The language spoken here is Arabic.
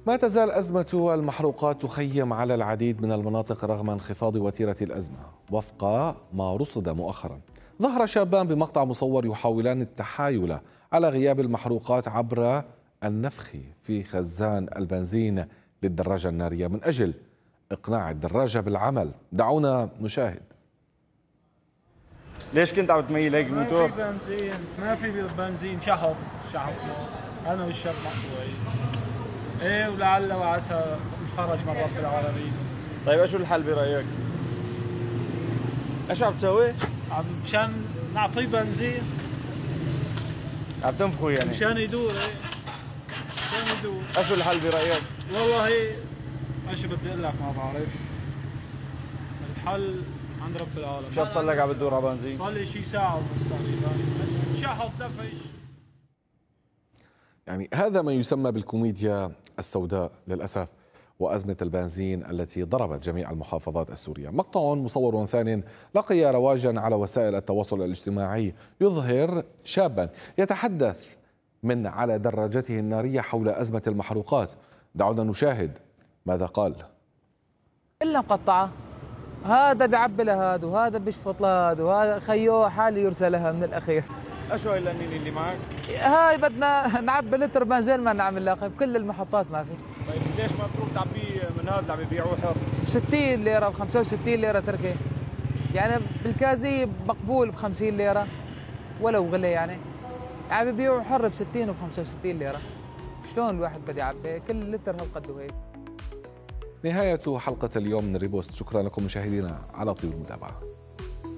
ما تزال أزمة المحروقات تخيم على العديد من المناطق رغم انخفاض وتيرة الأزمة. وفق ما رصد مؤخرا، ظهر شابان بمقطع مصور يحاولان التحايل على غياب المحروقات عبر النفخ في خزان البنزين للدراجة النارية من أجل إقناع الدراجة بالعمل. دعونا نشاهد. ليش كنت عم تميل هيك الموتور؟ ما في بنزين شحط انا والشاب مقطوعين. ايه ولعل وعسى الفرج من رب العالمين. طيب ايش الحل برايك؟ ايش عم تسوي؟ مشان نعطيه بنزين. عم تنفخوا يعني؟ مشان يدور. ايه مشان يدور. ايش الحل برايك؟ والله ايش بدي اقول لك ما بعرف. الحل عند رب العالمين. شو صار لك عم بتدور على بنزين؟ صار لي شي ساعة ونص تقريبا. شحط دفش. يعني هذا ما يسمى بالكوميديا السوداء للأسف، وأزمة البنزين التي ضربت جميع المحافظات السورية. مقطع مصور ثان لقي رواجا على وسائل التواصل الاجتماعي يظهر شابا يتحدث من على دراجته النارية حول أزمة المحروقات. دعونا نشاهد ماذا قال. إلا مقطعة، هذا بيعبي لهذا وهذا بيشفط لهذا وهذا خيو حالي يرسل لها من الأخير. ايش هاي القنينة اللي معك؟ هاي بدنا نعبي لتر بنزين ما نعمل لاقي بكل المحطات ما في. طيب ليش ما بتروح تعبيه من هذا اللي عم يبيعوه حر؟ ب 60 ليرة ب 65 ليرة تركي. يعني بالكازي مقبول ب 50 ليرة ولو غلي يعني. عم يبيعوا حر ب 60 وب 65 ليرة. شلون الواحد بده يعبي؟ كل لتر هالقد وهيك. نهاية حلقة اليوم من ريبوست. شكرا لكم مشاهدينا على طيب المتابعة.